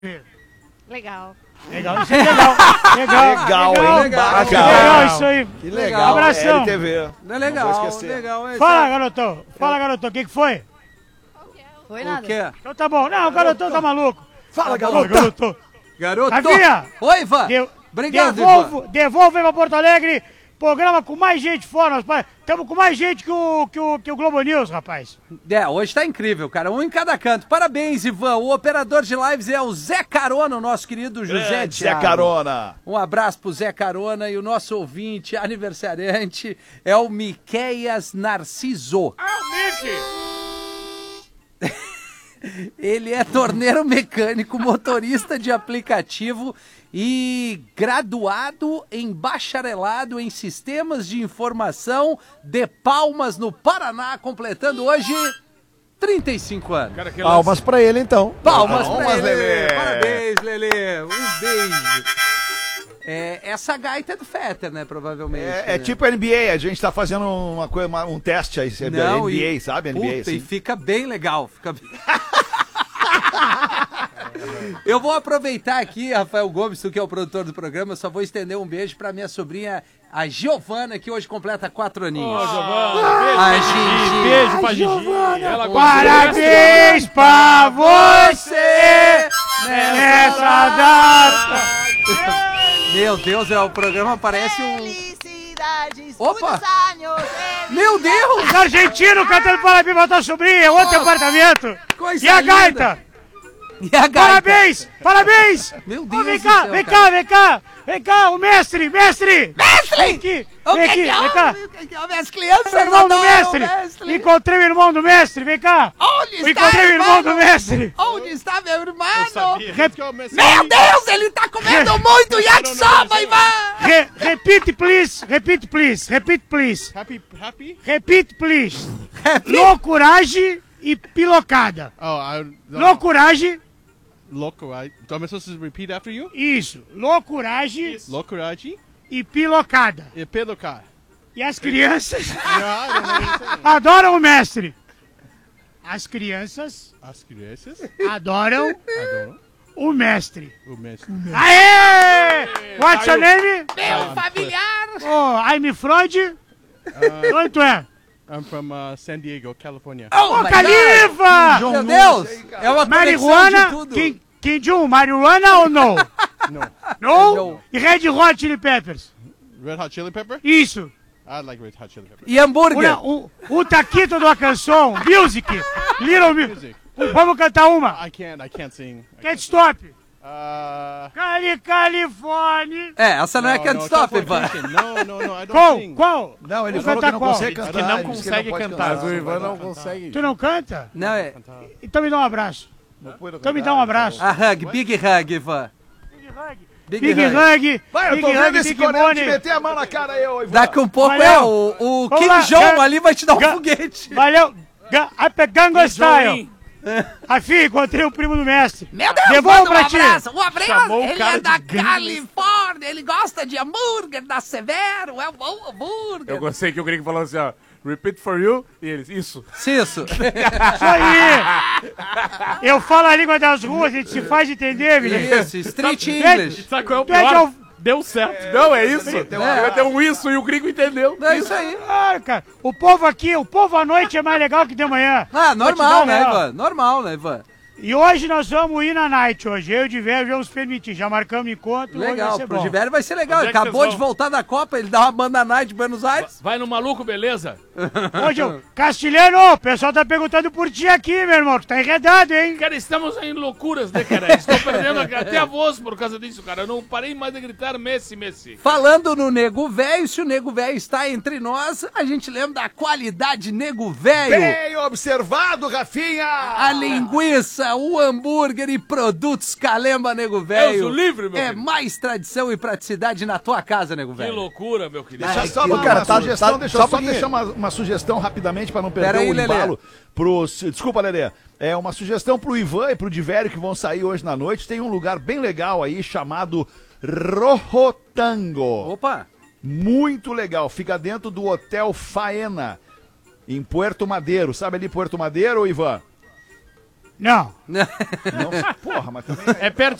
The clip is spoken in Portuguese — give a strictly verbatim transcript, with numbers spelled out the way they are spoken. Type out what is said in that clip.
Legal. Legal, isso é legal. Legal, legal, legal, hein? legal, Bacana. legal isso aí. Que legal. Abração. L T V. Não é legal, legal. É Fala, garotão. Fala, garotão. O que que foi? Foi O nada. quê? Então tá bom. Não, o garotão tá maluco. Fala, Fala, garota. garotão. Garoto. Rafinha. Oi, Ivan. De- Obrigado, devolvo, devolvo aí pra Porto Alegre. Programa com mais gente fora. Estamos com mais gente que o, que, o, que o Globo News, rapaz. É, hoje tá incrível, cara. Um em cada canto. Parabéns, Ivan. O operador de lives é o Zé Carona, o nosso querido José Grande Zé Thiago. Carona. Um abraço pro Zé Carona e o nosso ouvinte aniversariante é o Miqueias Narciso. Ah, o Mickey! Ele é torneiro mecânico, motorista de aplicativo e graduado em bacharelado em sistemas de informação de Palmas, no Paraná, completando hoje trinta e cinco anos. Cara, que Palmas pra ele, então. Palmas, Palmas, pra ele. Lelê. Parabéns, Lelê. Um beijo. É, essa gaita é do Fetter, né? Provavelmente. É, é né? tipo N B A, a gente tá fazendo uma coisa, uma- um teste aí, é Não, N B A, e- sabe? N B A, Puta, assim. e fica bem legal. Fica bem... Eu vou aproveitar aqui, Rafael Gomes, tu que é o produtor do programa, eu só vou estender um beijo pra minha sobrinha, a Giovana, que hoje completa quatro aninhos. Ô, Giovana, Ai, beijo, Gigi. Gigi. Beijo pra Gigi. Ela Parabéns pra você nessa data. Meu Deus, é, o programa parece um... Felicidades, Opa! muitos anos. Meu Deus! Os argentinos cantando parabéns pra tua sobrinha, outro apartamento. Coisa E a linda. gaita? E a gaita? Parabéns! Parabéns! Meu Ô, Deus vem do cá, céu, vem cara. cá, vem cá! Vem cá, o mestre, mestre! Mestre! Vem aqui, O vem que aqui, que vem cá! houve? As crianças O irmão do adoram mestre! o mestre. Encontrei o irmão do mestre, vem cá! Onde está, Encontrei o irmão do irmão? mestre! Onde está meu irmão? Rep- Meu Deus, ele tá comendo muito yakisoba, Ivan! Re repeat, please! Repeat, please! Repeat, please! Happy, happy? Repeat, please! Loucuragem e pilocada! Oh, I... Loucuragem, Loucuragem. Então, I'm supposed to repeat after you? isso! Loucuragem Loucuragem e pilocada! e pedocar. E as crianças No, I don't know what you're saying. adoram o mestre! As crianças As crianças adoram adoram o mestre! o mestre. Aê! What's your name? Meu familiar! Oh, I'm Freud. Onde tu é? I'm from uh, San Diego, California. Oh, Ô, my Califa! God. Meu Deus! É uma conexão de Marihuana? tudo. Kim, Kim Jong, marihuana ou não? No. Não? Não. E Red Hot Chili Peppers? Red Hot Chili Pepper? Isso. I like Red Hot Chili Pepper. E hambúrguer? O, o, o taquito da canção, music, little music. Music. Vamos cantar uma. I can't, I can't sing. I Can't stop. Uh, Cali, Califórnia. É, essa não, é no, Can't no, Stop, Stop Ivan. Vacation. No, no, no, I don't Qual? sing. Qual? Não, ele Vou falou que cantar não qual? consegue Diz cantar. que não ele disse consegue não pode cantar. cantar. O Ivan não consegue. Tu não canta? Não, é... Então me dá um abraço. Então me dá um abraço. A hug, big hug, Ivan. Big, Big hug. hug. Vai, eu Big tô vendo hug, esse Big coreano te money. meter a mão na cara aí, ô Ivan. Daqui um pouco Valeu. é o, o Vamos Kim lá. Jong Ga- ali vai te dar um Ga- foguete. Valeu. Ga- Ape Gangnam Style. Afim, encontrei o primo do mestre. Meu Deus, Devolvo manda um pra ti. abraço. Um abraço. Chamou o Ele cara é da de gringo. Califórnia, ele gosta de hambúrguer da Severo, é um bom hambúrguer. Eu gostei que o gringo falou assim, ó. Repeat for you. E eles, isso. Isso. Isso aí. Eu falo a língua das ruas, a gente se faz entender, menino. Isso, street English. Sabe qual é o Tu é de pior? Al- Deu certo. Não, é isso. Vai ter um isso e o gringo entendeu. É isso aí. Ah, cara, o povo aqui, o povo à noite é mais legal que de manhã. Ah, Vou te dar normal, um né, real. Ivan? Normal, né, Ivan? E hoje nós vamos ir na night hoje. Eu e o Diverio vamos permitir. Já marcamos encontro. hoje vai Legal, ser pro bom. Diverio vai ser legal. Onde Ele é que acabou vocês de vão? voltar da Copa, ele dá uma banda night de Buenos Aires. Vai no maluco, beleza? Hoje, eu... Castilhano, o pessoal tá perguntando por ti aqui, meu irmão. Tu tá enredado, hein? Cara, estamos em loucuras, né, cara? Estou perdendo até a voz por causa disso, cara. Eu não parei mais de gritar Messi, Messi. Falando no Nego Velho, se o Nego Velho está entre nós, a gente lembra da qualidade Nego Velho. Bem observado, Rafinha! A linguiça, o hambúrguer e produtos Calemba, Nego Velho. Deus o livre, meu É filho. mais tradição e praticidade na tua casa, Nego Que Velho. loucura, meu querido. Deixa Ai, só que uma, cara, uma tá- sugestão, tá- deixa só eu um só pouquinho. deixar uma, uma sugestão rapidamente para não perder Pera aí, o Lelê. embalo. Pro, desculpa, Lelê. É uma sugestão pro Ivan e pro Diverio que vão sair hoje na noite. Tem um lugar bem legal aí chamado Rojotango. Opa! Muito legal. Fica dentro do Hotel Faena, em Puerto Madeiro. Sabe ali Puerto Madeiro, Ivan? Não. Não, porra, mas também... É perto